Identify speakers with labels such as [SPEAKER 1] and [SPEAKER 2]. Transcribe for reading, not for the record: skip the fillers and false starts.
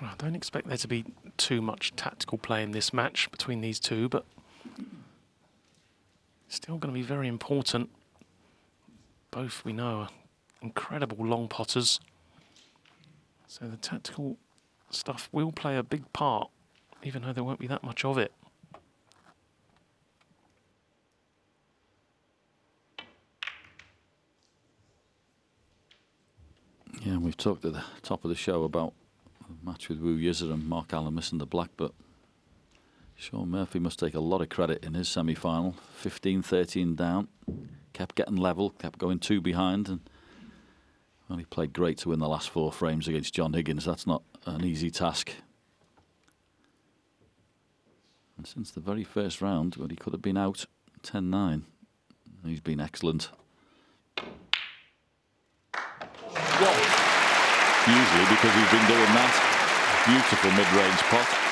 [SPEAKER 1] I don't expect there to be too much tactical play in this match between these two, but still going to be very important. Both, we know, are incredible long potters. So the tactical stuff will play a big part, even though there won't be that much of it.
[SPEAKER 2] Yeah, we've talked at the top of the show about the match with Wu Yizzer and Mark Allen missing the black, but Shaun Murphy must take a lot of credit in his semi-final. 15-13 down, kept getting level, kept going 2 behind, and only played great to win the last 4 frames against John Higgins. That's not an easy task. And since the very first round, when he could have been out 10-9, he's been excellent. Usually because he's been doing that. Beautiful mid-range pot.